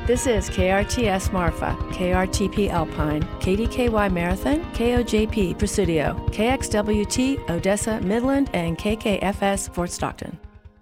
This is KRTS Marfa, KRTP Alpine, KDKY Marathon, KOJP Presidio, KXWT Odessa Midland, and KKFS Fort Stockton.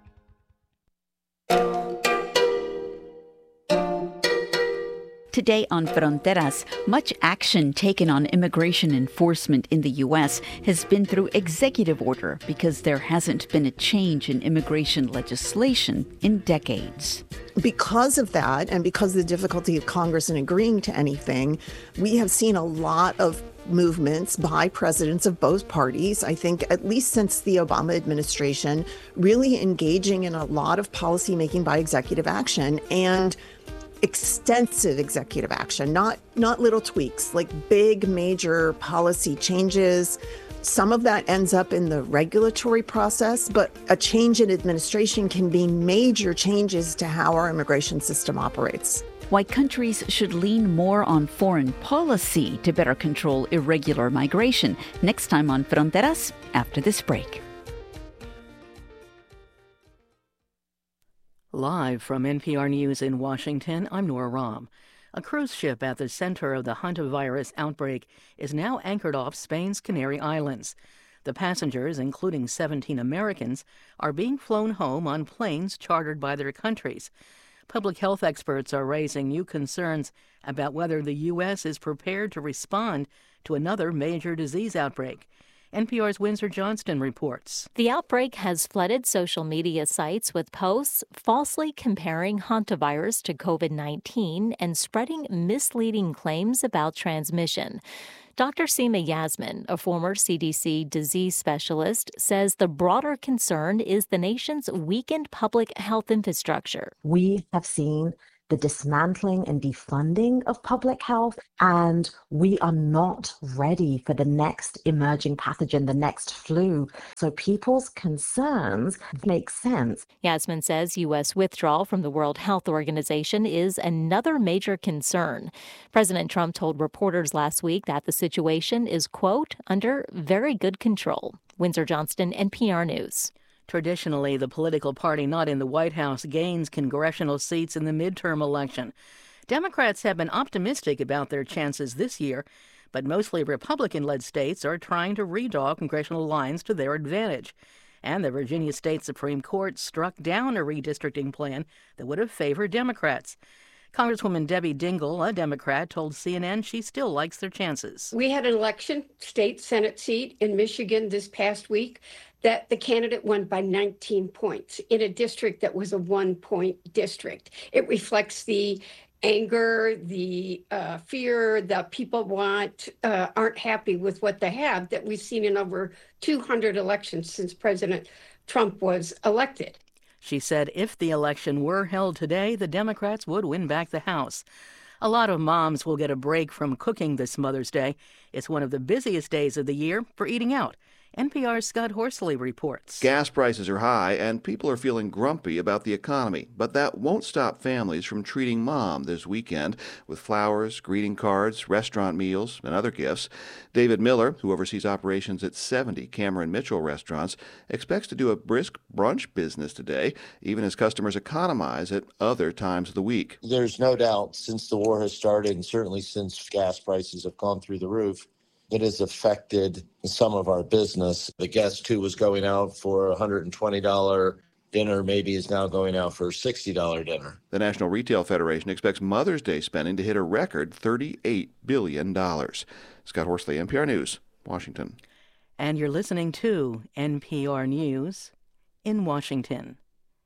Today on Fronteras, much action taken on immigration enforcement in the U.S. has been through executive order because there hasn't been a change in immigration legislation in decades. Because of that, and because of the difficulty of Congress in agreeing to anything, we have seen a lot of movements by presidents of both parties, I think at least since the Obama administration, really engaging in a lot of policymaking by executive action and extensive executive action, not little tweaks, like big major policy changes. Some of that ends up in the regulatory process, but a change in administration can be major changes to how our immigration system operates. Why countries should lean more on foreign policy to better control irregular migration. Next time on Fronteras, after this break. Live from NPR News in Washington, I'm Nora Rahm. A cruise ship at the center of the hantavirus outbreak is now anchored off Spain's Canary Islands. The passengers, including 17 Americans, are being flown home on planes chartered by their countries. Public health experts are raising new concerns about whether the U.S. is prepared to respond to another major disease outbreak. NPR's Windsor Johnston reports. The outbreak has flooded social media sites with posts falsely comparing hantavirus to COVID-19 and spreading misleading claims about transmission. Dr. Seema Yasmin, a former CDC disease specialist, says the broader concern is the nation's weakened public health infrastructure. We have seen the dismantling and defunding of public health, and we are not ready for the next emerging pathogen, the next flu. So people's concerns make sense. Yasmin says U.S. withdrawal from the World Health Organization is another major concern. President Trump told reporters last week that the situation is, quote, under very good control. Windsor Johnston, NPR News. Traditionally, the political party not in the White House gains congressional seats in the midterm election. Democrats have been optimistic about their chances this year, but mostly Republican-led states are trying to redraw congressional lines to their advantage. And the Virginia State Supreme Court struck down a redistricting plan that would have favored Democrats. Congresswoman Debbie Dingell, a Democrat, told CNN she still likes their chances. We had an election, state Senate seat in Michigan this past week, that the candidate won by 19 points in a district that was a 1-point district. It reflects the anger, the fear that people aren't happy with what they have that we've seen in over 200 elections since President Trump was elected. She said if the election were held today, the Democrats would win back the House. A lot of moms will get a break from cooking this Mother's Day. It's one of the busiest days of the year for eating out. NPR's Scott Horsley reports. Gas prices are high and people are feeling grumpy about the economy, but that won't stop families from treating Mom this weekend with flowers, greeting cards, restaurant meals, and other gifts. David Miller, who oversees operations at 70 Cameron Mitchell restaurants, expects to do a brisk brunch business today, even as customers economize at other times of the week. There's no doubt since the war has started, and certainly since gas prices have gone through the roof, it has affected some of our business. The guest who was going out for a $120 dinner maybe is now going out for a $60 dinner. The National Retail Federation expects Mother's Day spending to hit a record $38 billion. Scott Horsley, NPR News, Washington. And you're listening to NPR News in Washington.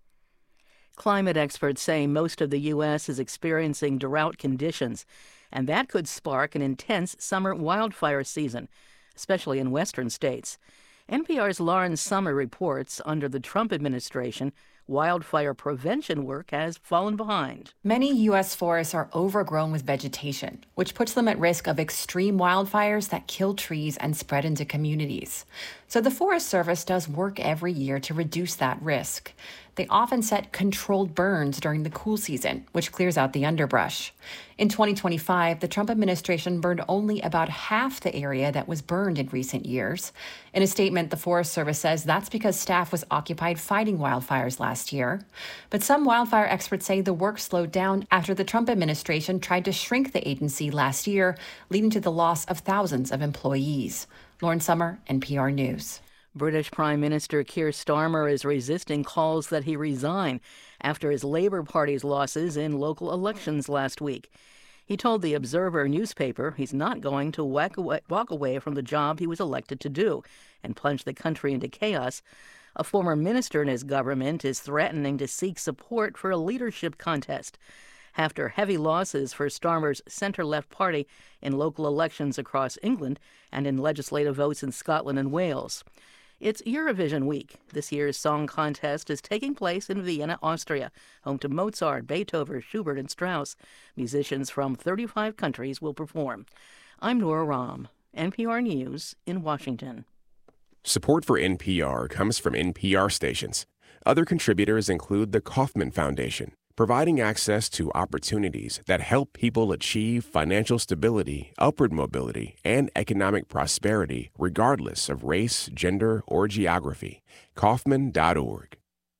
Climate experts say most of the U.S. is experiencing drought conditions, and that could spark an intense summer wildfire season, especially in western states. NPR's Lauren Summer reports under the Trump administration, wildfire prevention work has fallen behind. Many U.S. forests are overgrown with vegetation, which puts them at risk of extreme wildfires that kill trees and spread into communities. So the Forest Service does work every year to reduce that risk. they often set controlled burns during the cool season, which clears out the underbrush. In 2025, the Trump administration burned only about half the area that was burned in recent years. In a statement, the Forest Service says that's because staff was occupied fighting wildfires last year. But some wildfire experts say the work slowed down after the Trump administration tried to shrink the agency last year, leading to the loss of thousands of employees. Lauren Sommer, NPR News. British Prime Minister Keir Starmer is resisting calls that he resign after his Labour Party's losses in local elections last week. He told the Observer newspaper he's not going to walk away from the job he was elected to do and plunge the country into chaos. A former minister in his government is threatening to seek support for a leadership contest after heavy losses for Starmer's centre-left party in local elections across England and in legislative votes in Scotland and Wales. It's Eurovision week. This year's song contest is taking place in Vienna, Austria, home to Mozart, Beethoven, Schubert, and Strauss. Musicians from 35 countries will perform. I'm Nora Rahm, NPR News in Washington. Support for NPR comes from NPR stations. Other contributors include the Kauffman Foundation, providing access to opportunities that help people achieve financial stability, upward mobility, and economic prosperity regardless of race, gender, or geography. Kauffman.org.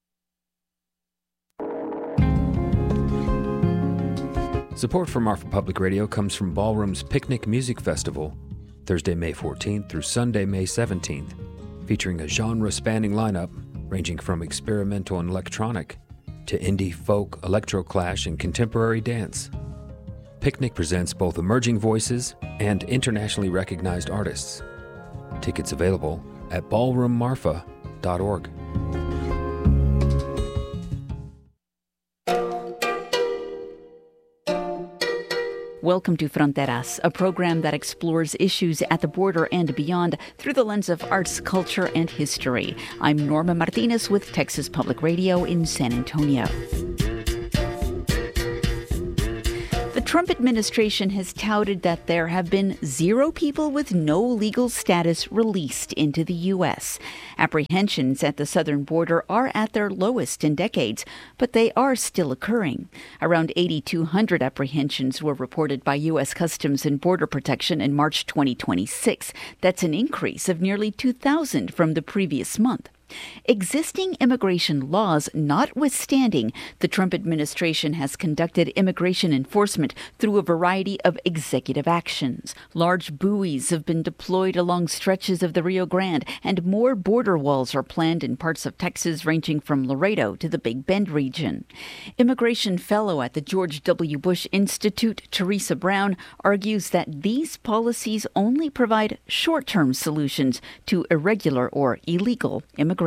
Support from Marfa Public Radio comes from Ballroom's Picnic Music Festival, Thursday, May 14th through Sunday, May 17th, featuring a genre-spanning lineup ranging from experimental and electronic to indie, folk, electroclash, and contemporary dance. Picnic presents both emerging voices and internationally recognized artists. Tickets available at ballroommarfa.org. Welcome to Fronteras, a program that explores issues at the border and beyond through the lens of arts, culture, and history. I'm Norma Martinez with Texas Public Radio in San Antonio. The Trump administration has touted that there have been 0 people with no legal status released into the U.S. Apprehensions at the southern border are at their lowest in decades, but they are still occurring. Around 8,200 apprehensions were reported by U.S. Customs and Border Protection in March 2026. That's an increase of nearly 2,000 from the previous month. Existing immigration laws notwithstanding, the Trump administration has conducted immigration enforcement through a variety of executive actions. Large buoys have been deployed along stretches of the Rio Grande, and more border walls are planned in parts of Texas ranging from Laredo to the Big Bend region. Immigration fellow at the George W. Bush Institute, Teresa Brown, argues that these policies only provide short-term solutions to irregular or illegal immigration.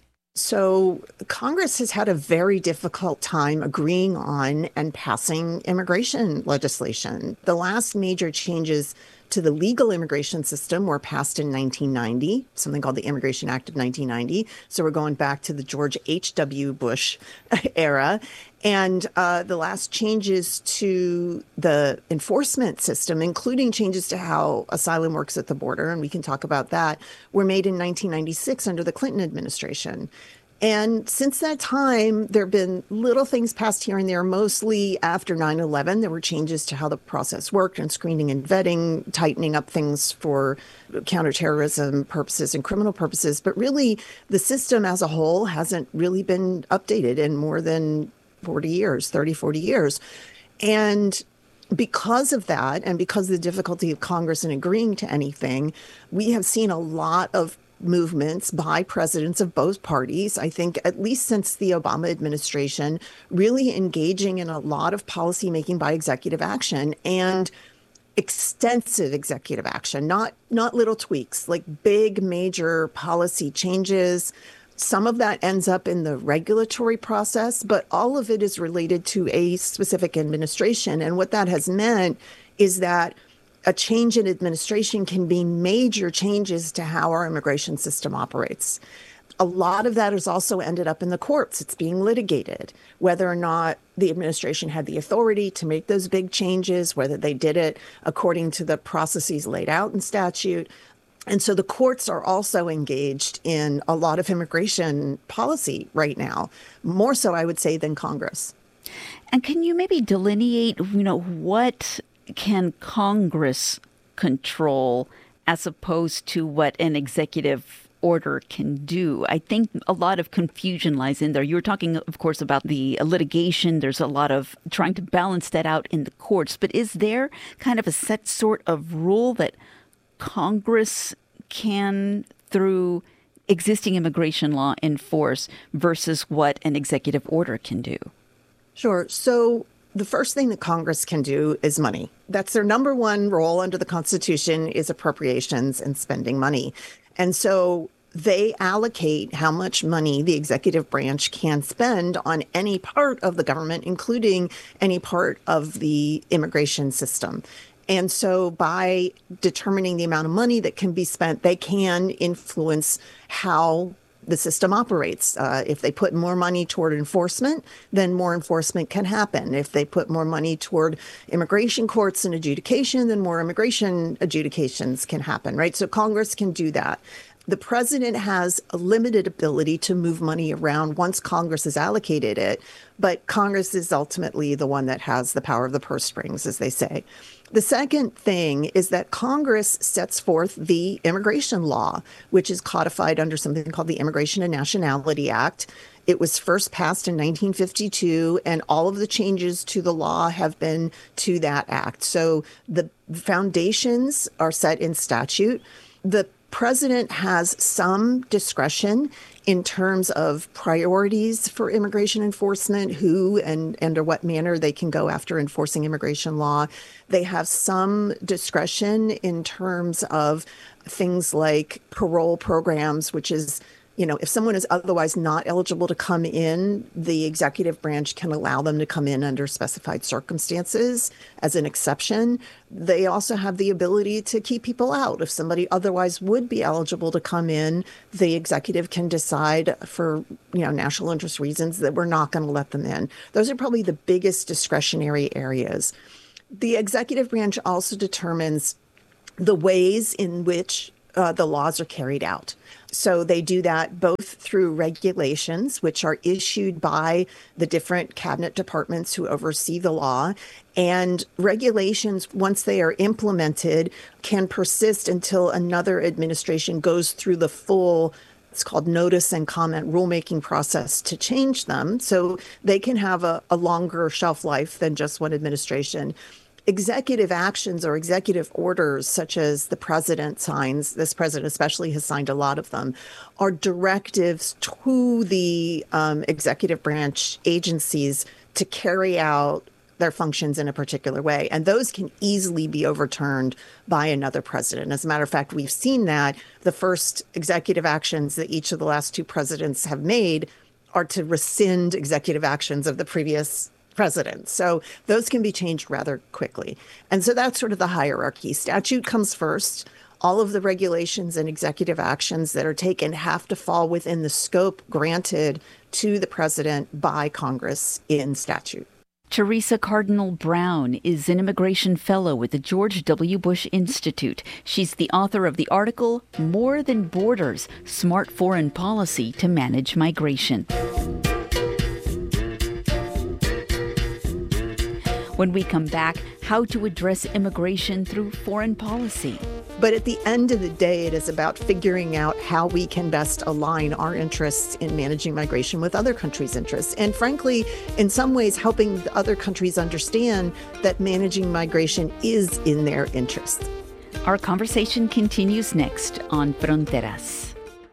So Congress has had a very difficult time agreeing on and passing immigration legislation. The last major changes to the legal immigration system were passed in 1990, something called the Immigration Act of 1990. So we're going back to the George H.W. Bush era. And the last changes to the enforcement system, including changes to how asylum works at the border, and we can talk about that, were made in 1996 under the Clinton administration. And since that time, there have been little things passed here and there, mostly after 9/11. There were changes to how the process worked and screening and vetting, tightening up things for counterterrorism purposes and criminal purposes. But really, the system as a whole hasn't really been updated in more than 40 years, 30, 40 years. And because of that, and because of the difficulty of Congress in agreeing to anything, we have seen a lot of movements by presidents of both parties, I think at least since the Obama administration, really engaging in a lot of policymaking by executive action and extensive executive action, not little tweaks, like big major policy changes. Some of that ends up in the regulatory process, but all of it is related to a specific administration. And what that has meant is that a change in administration can be major changes to how our immigration system operates. A lot of that has also ended up in the courts. It's being litigated, whether or not the administration had the authority to make those big changes, whether they did it according to the processes laid out in statute. And so the courts are also engaged in a lot of immigration policy right now, more so, I would say, than Congress. And can you maybe delineate, what can Congress control as opposed to what an executive order can do? I think a lot of confusion lies in there. You were talking, of course, about the litigation. There's a lot of trying to balance that out in the courts. But is there kind of a set sort of rule that Congress can, through existing immigration law, enforce versus what an executive order can do? Sure. So the first thing that Congress can do is money. That's their number one role under the Constitution, is appropriations and spending money. And so they allocate how much money the executive branch can spend on any part of the government, including any part of the immigration system. And so by determining the amount of money that can be spent, they can influence how the system operates. If they put more money toward enforcement, then more enforcement can happen. If they put more money toward immigration courts and adjudication, then more immigration adjudications can happen, right? So Congress can do that. The president has a limited ability to move money around once Congress has allocated it, but Congress is ultimately the one that has the power of the purse strings, as they say. The second thing is that Congress sets forth the immigration law, which is codified under something called the Immigration and Nationality Act. It was first passed in 1952, and all of the changes to the law have been to that act. So the foundations are set in statute. The president has some discretion in terms of priorities for immigration enforcement, who and under what manner they can go after enforcing immigration law. They have some discretion in terms of things like parole programs, which is, if someone is otherwise not eligible to come in, the executive branch can allow them to come in under specified circumstances as an exception. They also have the ability to keep people out. If somebody otherwise would be eligible to come in, the executive can decide for, national interest reasons that we're not going to let them in. Those are probably the biggest discretionary areas. The executive branch also determines the ways in which the laws are carried out. So they do that both through regulations, which are issued by the different cabinet departments who oversee the law. And regulations, once they are implemented, can persist until another administration goes through the full, it's called notice and comment rulemaking process to change them. So they can have a longer shelf life than just one administration. Executive actions or executive orders, such as the president signs, this president especially has signed a lot of them, are directives to the executive branch agencies to carry out their functions in a particular way. And those can easily be overturned by another president. As a matter of fact, we've seen that the first executive actions that each of the last two presidents have made are to rescind executive actions of the previous president. So those can be changed rather quickly. And so that's sort of the hierarchy. Statute comes first. All of the regulations and executive actions that are taken have to fall within the scope granted to the president by Congress in statute. Teresa Cardinal Brown is an immigration fellow with the George W. Bush Institute. She's the author of the article, More Than Borders, Smart Foreign Policy to Manage Migration. When we come back, how to address immigration through foreign policy. But at the end of the day, it is about figuring out how we can best align our interests in managing migration with other countries' interests. And frankly, in some ways, helping the other countries understand that managing migration is in their interests. Our conversation continues next on Fronteras.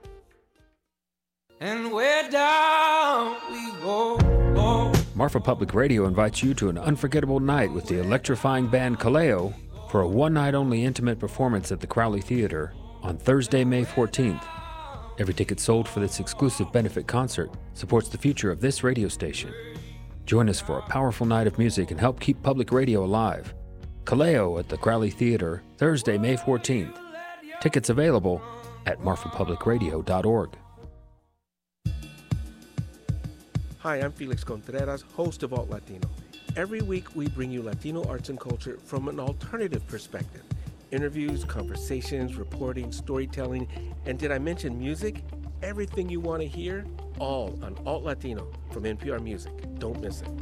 And where down we go. Marfa Public Radio invites you to an unforgettable night with the electrifying band Kaleo for a one-night-only intimate performance at the Crowley Theater on Thursday, May 14th. Every ticket sold for this exclusive benefit concert supports the future of this radio station. Join us for a powerful night of music and help keep public radio alive. Kaleo at the Crowley Theater, Thursday, May 14th. Tickets available at marfapublicradio.org. Hi, I'm Felix Contreras, host of Alt Latino. Every week we bring you Latino arts and culture from an alternative perspective, interviews, conversations, reporting, storytelling, and did I mention music? Everything you want to hear, all on Alt Latino from NPR Music. Don't miss it.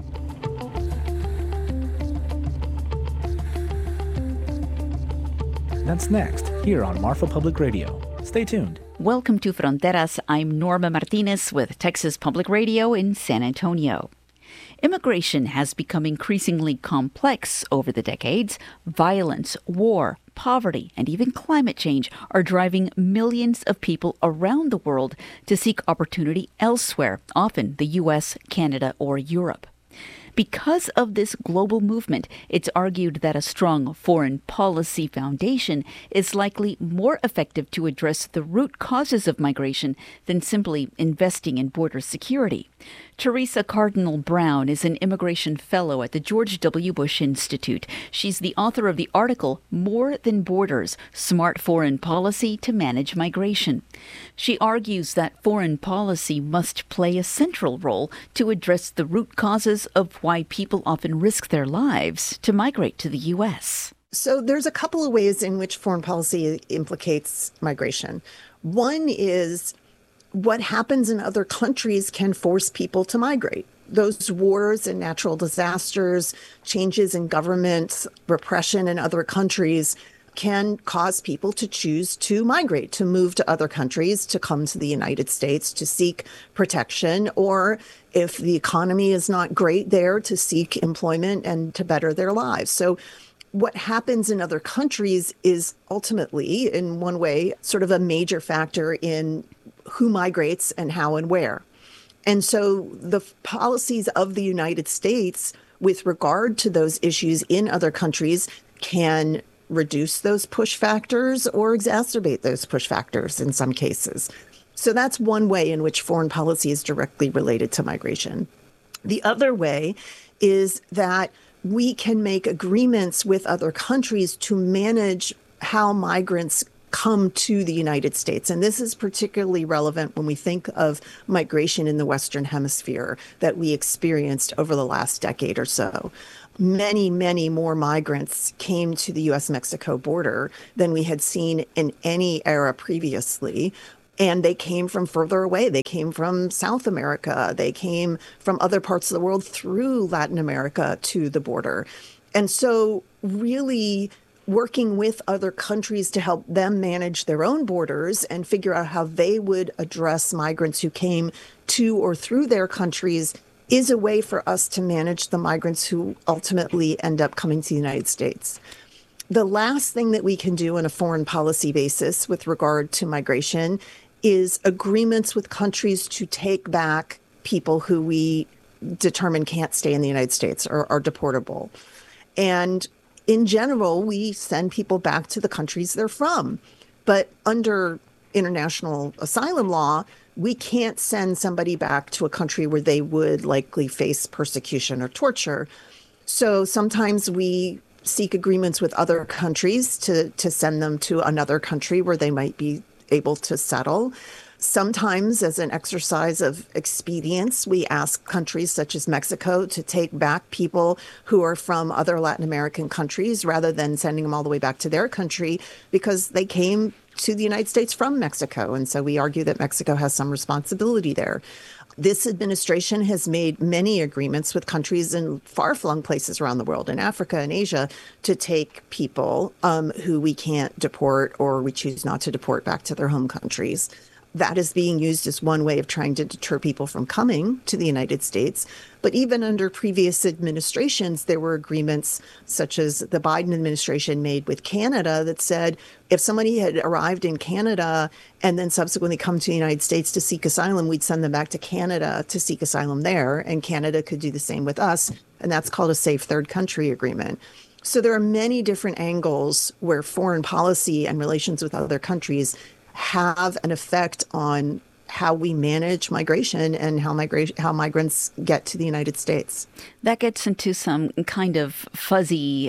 That's next, here on Marfa Public Radio. Stay tuned. Welcome to Fronteras. I'm Norma Martinez with Texas Public Radio in San Antonio. Immigration has become increasingly complex over the decades. Violence, war, poverty, and even climate change are driving millions of people around the world to seek opportunity elsewhere, often the U.S., Canada, or Europe. Because of this global movement, it's argued that a strong foreign policy foundation is likely more effective to address the root causes of migration than simply investing in border security. Teresa Cardinal Brown is an immigration fellow at the George W. Bush Institute. She's the author of the article, More Than Borders, Smart Foreign Policy to Manage Migration. She argues that foreign policy must play a central role to address the root causes of why people often risk their lives to migrate to the U.S. So there's a couple of ways in which foreign policy implicates migration. One is what happens in other countries can force people to migrate. Those wars and natural disasters, changes in government, repression in other countries can cause people to choose to migrate, to move to other countries, to come to the United States to seek protection, or if the economy is not great there, to seek employment and to better their lives. So what happens in other countries is ultimately, in one way, sort of a major factor in who migrates and how and where. And so the policies of the United States with regard to those issues in other countries can reduce those push factors or exacerbate those push factors in some cases. So that's one way in which foreign policy is directly related to migration. The other way is that we can make agreements with other countries to manage how migrants come to the United States. And this is particularly relevant when we think of migration in the Western Hemisphere that we experienced over the last decade or so. Many, many more migrants came to the U.S.-Mexico border than we had seen in any era previously. And they came from further away. They came from South America. They came from other parts of the world through Latin America to the border. And so really working with other countries to help them manage their own borders and figure out how they would address migrants who came to or through their countries is a way for us to manage the migrants who ultimately end up coming to the United States. The last thing that we can do on a foreign policy basis with regard to migration is agreements with countries to take back people who we determine can't stay in the United States or are deportable. And in general, we send people back to the countries they're from. But under international asylum law, we can't send somebody back to a country where they would likely face persecution or torture. So sometimes we seek agreements with other countries to send them to another country where they might be able to settle. Sometimes, as an exercise of expedience, we ask countries such as Mexico to take back people who are from other Latin American countries rather than sending them all the way back to their country because they came to the United States from Mexico. And so we argue that Mexico has some responsibility there. This administration has made many agreements with countries in far-flung places around the world, in Africa and Asia, to take people who we can't deport or we choose not to deport back to their home countries. That is being used as one way of trying to deter people from coming to the United States. But even under previous administrations, there were agreements such as the Biden administration made with Canada that said if somebody had arrived in Canada and then subsequently come to the United States to seek asylum, we'd send them back to Canada to seek asylum there. And Canada could do the same with us. And that's called a safe third country agreement. So there are many different angles where foreign policy and relations with other countries have an effect on how we manage migration and how migrants get to the United States. That gets into some kind of fuzzy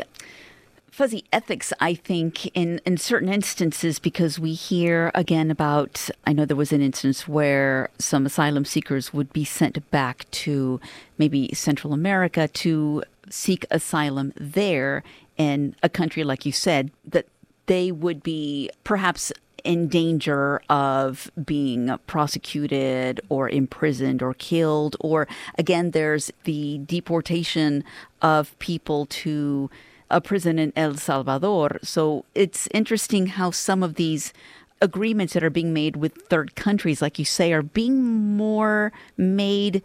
ethics, I think, in certain instances, because we hear again about, I know there was an instance where some asylum seekers would be sent back to maybe Central America to seek asylum there in a country, like you said, that they would be perhaps in danger of being prosecuted or imprisoned or killed. Or again, there's the deportation of people to a prison in El Salvador. So it's interesting how some of these agreements that are being made with third countries, like you say, are being more made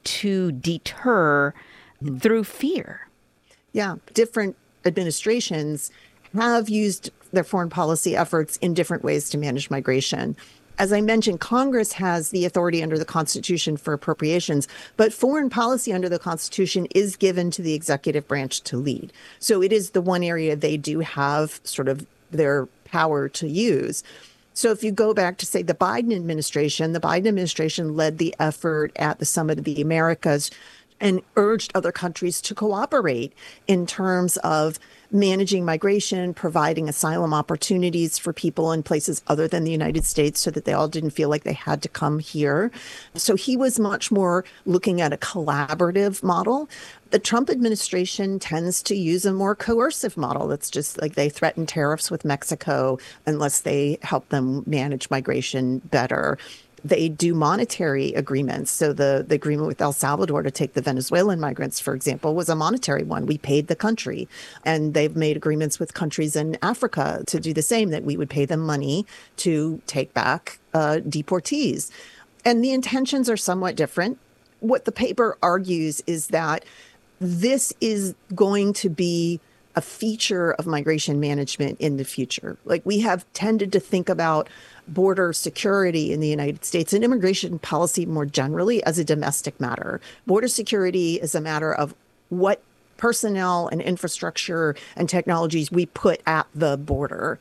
to deter through fear. Yeah, different administrations have used their foreign policy efforts in different ways to manage migration. As I mentioned, Congress has the authority under the Constitution for appropriations, but foreign policy under the Constitution is given to the executive branch to lead. So it is the one area they do have sort of their power to use. So if you go back to, say, the Biden administration led the effort at the Summit of the Americas and urged other countries to cooperate in terms of managing migration, providing asylum opportunities for people in places other than the United States so that they all didn't feel like they had to come here. So he was much more looking at a collaborative model. The Trump administration tends to use a more coercive model. That's just like they threaten tariffs with Mexico unless they help them manage migration better. They do monetary agreements. So the agreement with El Salvador to take the Venezuelan migrants, for example, was a monetary one. We paid the country. And they've made agreements with countries in Africa to do the same, that we would pay them money to take back deportees. And the intentions are somewhat different. What the paper argues is that this is going to be a feature of migration management in the future. Like, we have tended to think about border security in the United States and immigration policy more generally as a domestic matter. Border security is a matter of what personnel and infrastructure and technologies we put at the border.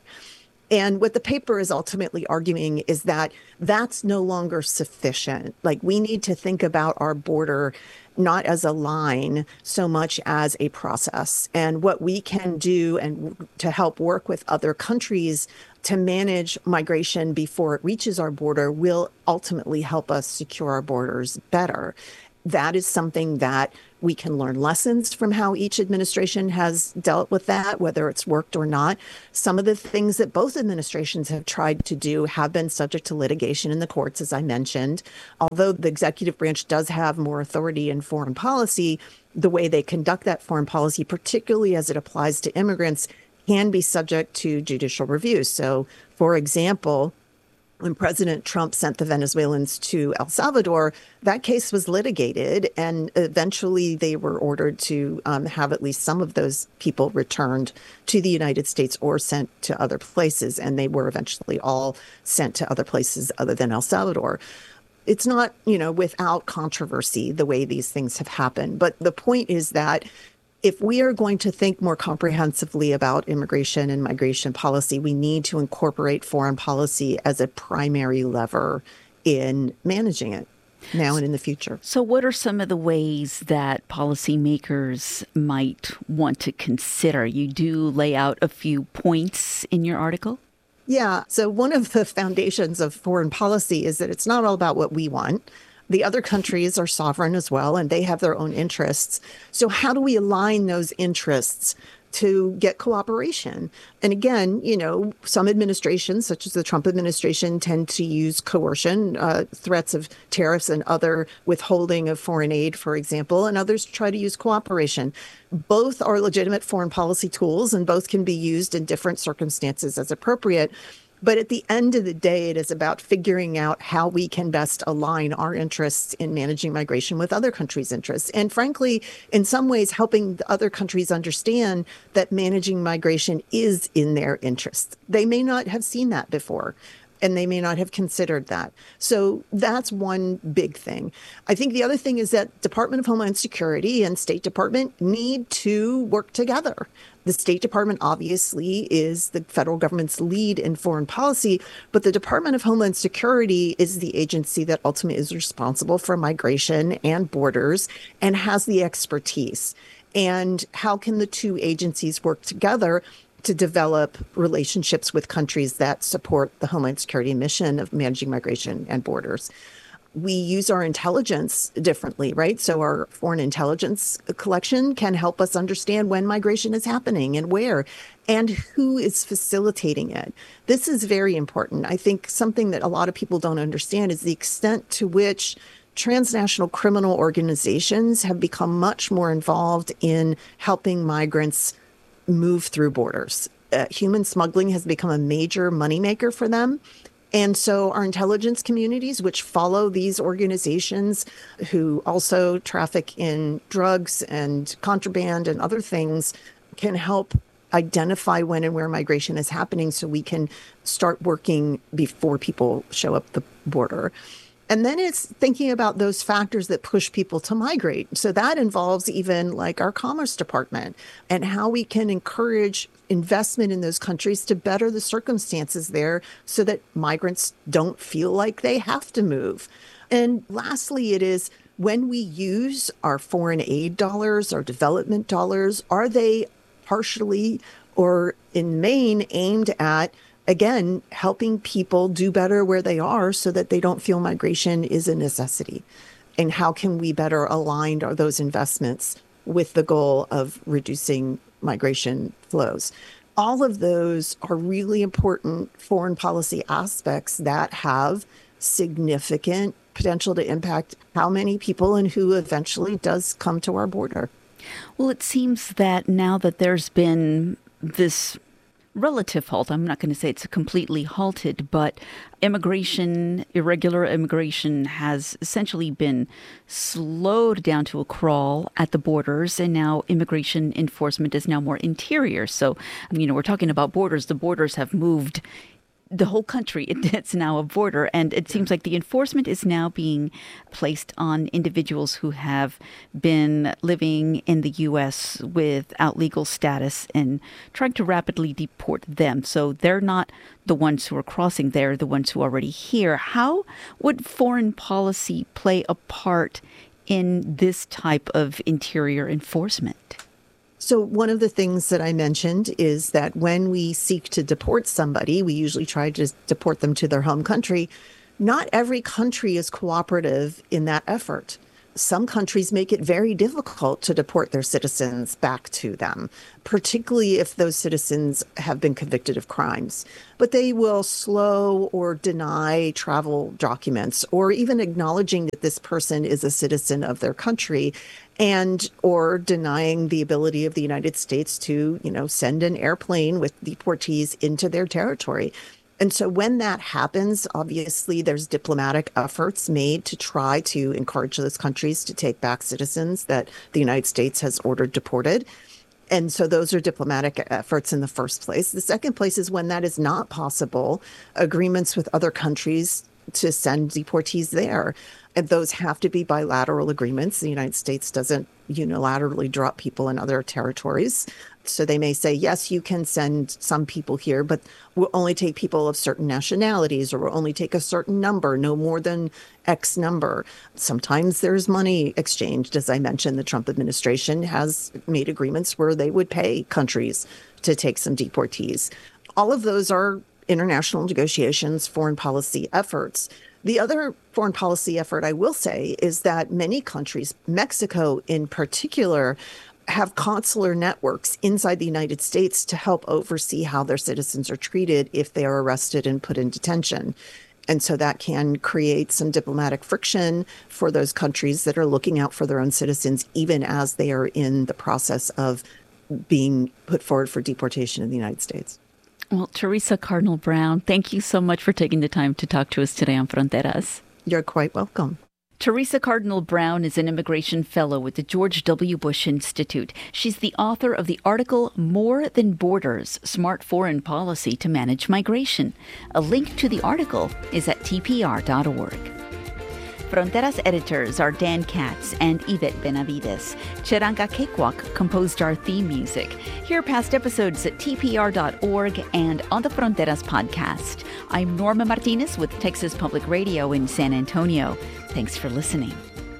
And what the paper is ultimately arguing is that that's no longer sufficient. Like, we need to think about our border not as a line so much as a process, and what we can do and to help work with other countries to manage migration before it reaches our border will ultimately help us secure our borders better. That is something that we can learn lessons from how each administration has dealt with that, whether it's worked or not. Some of the things that both administrations have tried to do have been subject to litigation in the courts, as I mentioned. Although the executive branch does have more authority in foreign policy, the way they conduct that foreign policy, particularly as it applies to immigrants, can be subject to judicial review. So, for example, when President Trump sent the Venezuelans to El Salvador, that case was litigated, and eventually they were ordered to have at least some of those people returned to the United States or sent to other places, and they were eventually all sent to other places other than El Salvador. It's not, without controversy the way these things have happened, but the point is that if we are going to think more comprehensively about immigration and migration policy, we need to incorporate foreign policy as a primary lever in managing it now and in the future. So what are some of the ways that policymakers might want to consider? You do lay out a few points in your article. Yeah. So one of the foundations of foreign policy is that it's not all about what we want. The other countries are sovereign as well, and they have their own interests. So how do we align those interests to get cooperation? And again, some administrations, such as the Trump administration, tend to use coercion, threats of tariffs and other withholding of foreign aid, for example, and others try to use cooperation. Both are legitimate foreign policy tools, and both can be used in different circumstances as appropriate. But at the end of the day, it is about figuring out how we can best align our interests in managing migration with other countries' interests. And frankly, in some ways, helping the other countries understand that managing migration is in their interests. They may not have seen that before, and they may not have considered that. So that's one big thing. I think the other thing is that Department of Homeland Security and State Department need to work together. The State Department obviously is the federal government's lead in foreign policy, but the Department of Homeland Security is the agency that ultimately is responsible for migration and borders and has the expertise. And how can the two agencies work together to develop relationships with countries that support the Homeland Security mission of managing migration and borders? We use our intelligence differently, right? So our foreign intelligence collection can help us understand when migration is happening and where and who is facilitating it. This is very important. I think something that a lot of people don't understand is the extent to which transnational criminal organizations have become much more involved in helping migrants move through borders. Human smuggling has become a major moneymaker for them. And so our intelligence communities, which follow these organizations who also traffic in drugs and contraband and other things, can help identify when and where migration is happening so we can start working before people show up the border. And then it's thinking about those factors that push people to migrate. So that involves even like our Commerce Department and how we can encourage investment in those countries to better the circumstances there so that migrants don't feel like they have to move. And lastly, it is when we use our foreign aid dollars, our development dollars, are they partially or in main aimed at, again, helping people do better where they are so that they don't feel migration is a necessity? And how can we better align those investments with the goal of reducing migration flows? All of those are really important foreign policy aspects that have significant potential to impact how many people and who eventually does come to our border. Well, it seems that now that there's been this relative halt, I'm not going to say it's completely halted, but irregular immigration has essentially been slowed down to a crawl at the borders, and now immigration enforcement is now more interior. So, we're talking about borders. The borders have moved the whole country. It's now a border, and it seems like the enforcement is now being placed on individuals who have been living in the U.S. without legal status and trying to rapidly deport them. So they're not the ones who are crossing, they're the ones who are already here. How would foreign policy play a part in this type of interior enforcement? So one of the things that I mentioned is that when we seek to deport somebody, we usually try to deport them to their home country. Not every country is cooperative in that effort. Some countries make it very difficult to deport their citizens back to them, particularly if those citizens have been convicted of crimes. But they will slow or deny travel documents, or even acknowledging that this person is a citizen of their country, and or denying the ability of the United States to, send an airplane with deportees into their territory. And so when that happens, obviously there's diplomatic efforts made to try to encourage those countries to take back citizens that the United States has ordered deported. And so those are diplomatic efforts in the first place. The second place is when that is not possible, agreements with other countries to send deportees there. And those have to be bilateral agreements. The United States doesn't unilaterally drop people in other territories. So they may say, yes, you can send some people here, but we'll only take people of certain nationalities, or we'll only take a certain number, no more than X number. Sometimes there's money exchanged. As I mentioned, the Trump administration has made agreements where they would pay countries to take some deportees. All of those are international negotiations, foreign policy efforts. The other foreign policy effort, I will say, is that many countries, Mexico in particular, have consular networks inside the United States to help oversee how their citizens are treated if they are arrested and put in detention. And so that can create some diplomatic friction for those countries that are looking out for their own citizens, even as they are in the process of being put forward for deportation in the United States. Well, Teresa Cardinal Brown, thank you so much for taking the time to talk to us today on Fronteras. You're quite welcome. Teresa Cardinal Brown is an immigration fellow with the George W. Bush Institute. She's the author of the article More Than Borders, Smart Foreign Policy to Manage Migration. A link to the article is at tpr.org. Fronteras editors are Dan Katz and Yvette Benavides. Cheranga Cakewalk composed our theme music. Hear past episodes at tpr.org and on the Fronteras podcast. I'm Norma Martinez with Texas Public Radio in San Antonio. Thanks for listening.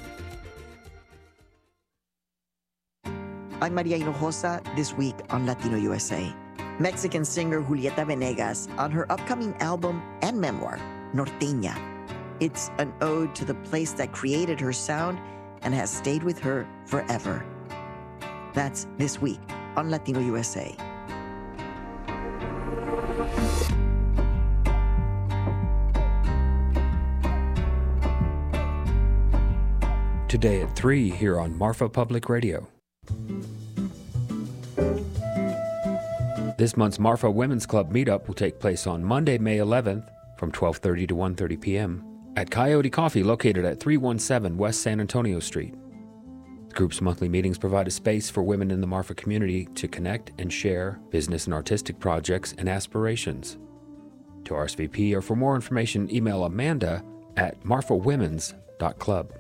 I'm Maria Hinojosa this week on Latino USA. Mexican singer Julieta Venegas on her upcoming album and memoir, Norteña. It's an ode to the place that created her sound and has stayed with her forever. That's This Week on Latino USA. Today at 3 here on Marfa Public Radio. This month's Marfa Women's Club meetup will take place on Monday, May 11th from 12:30 to 1:30 p.m. at Coyote Coffee located at 317 West San Antonio Street. The group's monthly meetings provide a space for women in the Marfa community to connect and share business and artistic projects and aspirations. To RSVP or for more information, email Amanda at marfawomens.club.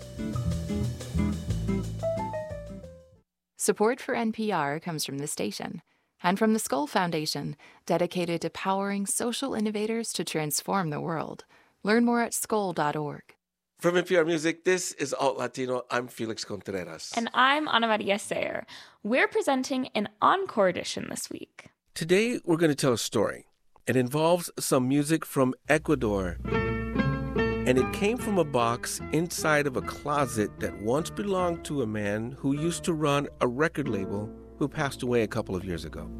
Support for NPR comes from the station and from the Skoll Foundation, dedicated to powering social innovators to transform the world. Learn more at skoll.org. From NPR Music, this is Alt Latino. I'm Felix Contreras. And I'm Ana Maria Sayer. We're presenting an encore edition this week. Today, we're going to tell a story. It involves some music from Ecuador. And it came from a box inside of a closet that once belonged to a man who used to run a record label who passed away a couple of years ago.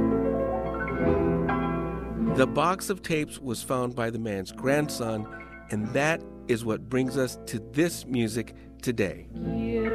The box of tapes was found by the man's grandson, and that is what brings us to this music today.